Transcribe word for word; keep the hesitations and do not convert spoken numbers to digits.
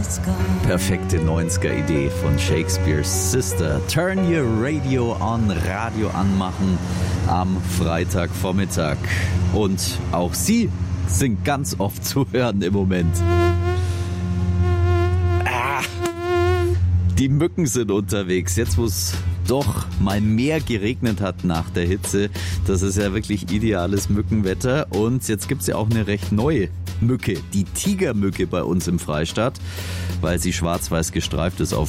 Perfekte neunziger-Idee von Shakespeare's Sister. Turn your radio on, Radio anmachen am Freitagvormittag. Und auch sie sind ganz oft zu hören im Moment. Ah, die Mücken sind unterwegs. Jetzt, wo es doch mal mehr geregnet hat nach der Hitze. Das ist ja wirklich ideales Mückenwetter. Und jetzt gibt es ja auch eine recht neue Mücke, die Tigermücke bei uns im Freistaat, weil sie schwarz-weiß gestreift ist auf